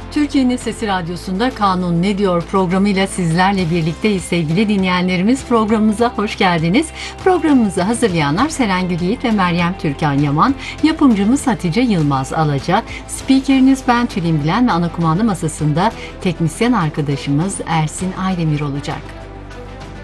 Türkiye'nin Sesi Radyosu'nda Kanun Ne Diyor programıyla sizlerle birlikteyiz sevgili dinleyenlerimiz. Programımıza hoş geldiniz. Programımızı hazırlayanlar Serengül Yiğit ve Meryem Türkan Yaman. Yapımcımız Hatice Yılmaz Alaca. Spikeriniz ben Tülin Bilen ve ana kumanda masasında teknisyen arkadaşımız Ersin Aydemir olacak.